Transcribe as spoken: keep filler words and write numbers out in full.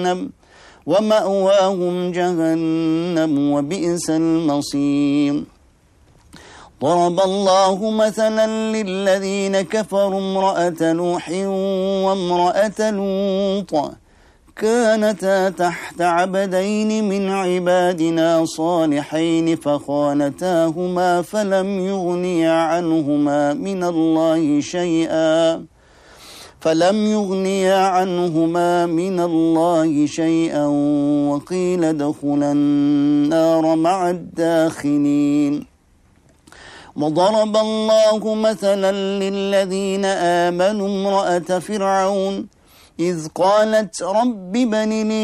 ومأواهم جهنم وبئس المصير. ضرب الله مثلا للذين كفروا امرأة نوح وامرأة لوط كانتا تحت عبدين من عبادنا صالحين فخانتاهما فلم يغنيا عنهما من الله شيئا فلم يغنيا عنهما من الله شيئا وقيل ادخلا النار مع الداخلين. وضرب الله مثلا للذين آمنوا امرأة فرعون إذ قالت رب ابن لي